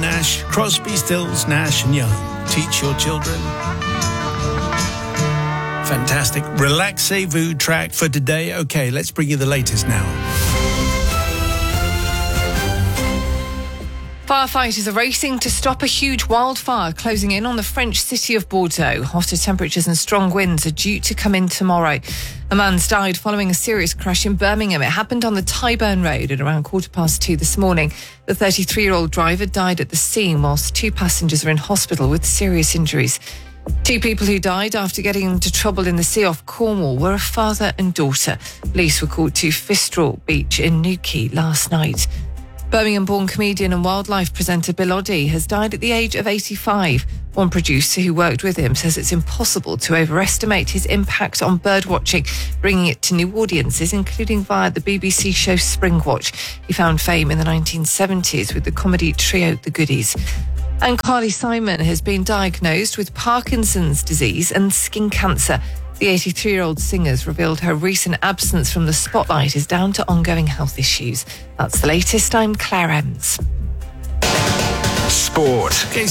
Nash, Crosby, Stills, Nash and Young. Teach your children. Fantastic. Relaxez-vous track for today. Okay, let's bring you the latest now. Firefighters are racing to stop a huge wildfire closing in on the French city of Bordeaux. Hotter temperatures and strong winds are due to come in tomorrow. A man's died following a serious crash in Birmingham. It happened on the Tyburn Road at around 2:15 this morning. The 33-year-old driver died at the scene whilst 2 passengers are in hospital with serious injuries. 2 people who died after getting into trouble in the sea off Cornwall were a father and daughter. Police were called to Fistraw Beach in Newquay last night. Birmingham-born comedian and wildlife presenter Bill Oddie has died at the age of 85. One producer who worked with him says it's impossible to overestimate his impact on birdwatching, bringing it to new audiences, including via the BBC show Springwatch. He found fame in the 1970s with the comedy trio The Goodies. And Carly Simon has been diagnosed with Parkinson's disease and skin cancer. The 83-year-old singer's revealed her recent absence from the spotlight is down to ongoing health issues. That's the latest. I'm Claire Ems. Sport. Okay,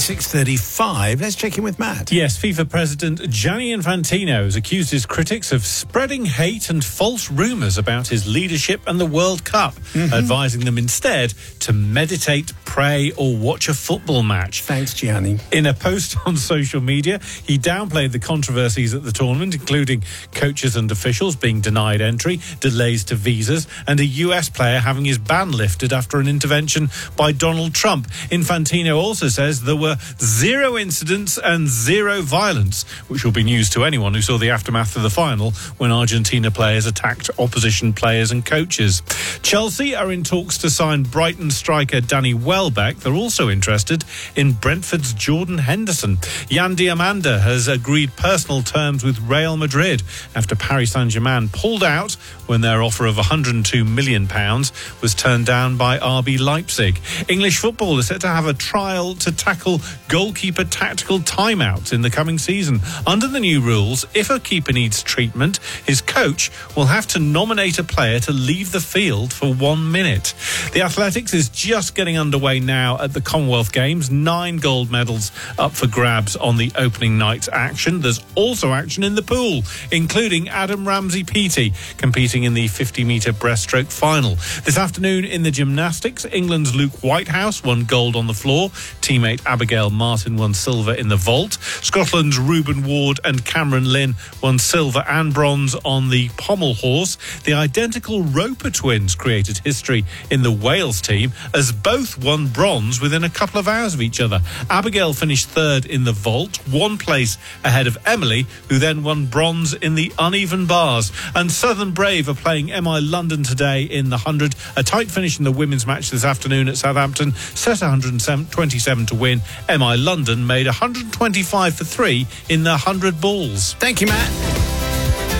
6:35. Let's check in with Matt. Yes, FIFA President Gianni Infantino has accused his critics of spreading hate and false rumours about his leadership and the World Cup, advising them instead to meditate, pray or watch a football match. Thanks, Gianni. In a post on social media, he downplayed the controversies at the tournament, including coaches and officials being denied entry, delays to visas, and a US player having his ban lifted after an intervention by Donald Trump. Infantino also says there were 0 incidents and 0 violence, which will be news to anyone who saw the aftermath of the final when Argentina players attacked opposition players and coaches. Chelsea are in talks to sign Brighton striker Danny Welbeck. They're also interested in Brentford's Jordan Henderson. Yan Diamanda has agreed personal terms with Real Madrid after Paris Saint-Germain pulled out when their offer of £102 million was turned down by RB Leipzig. English football is set to have a trial to tackle goalkeeper tactical timeouts in the coming season. Under the new rules, if a keeper needs treatment, his coach will have to nominate a player to leave the field for 1 minute. The athletics is just getting underway now at the Commonwealth Games. 9 gold medals up for grabs on the opening night's action. There's also action in the pool, including Adam Ramsey-Peaty competing in the 50-metre breaststroke final. This afternoon in the gymnastics, England's Luke Whitehouse won gold on the floor. Teammate Abigail Martin won silver in the vault. Scotland's Reuben Ward and Cameron Lynn won silver and bronze on the pommel horse. The identical Roper twins created history in the Wales team as both won bronze within a couple of hours of each other. Abigail finished 3rd in the vault, 1 place ahead of Emily, who then won bronze in the uneven bars. And Southern Brave are playing MI London today in the 100. A tight finish in the women's match this afternoon at Southampton, set 127 to win. MI London made 125 for 3 in the 100 balls. Thank you, Matt.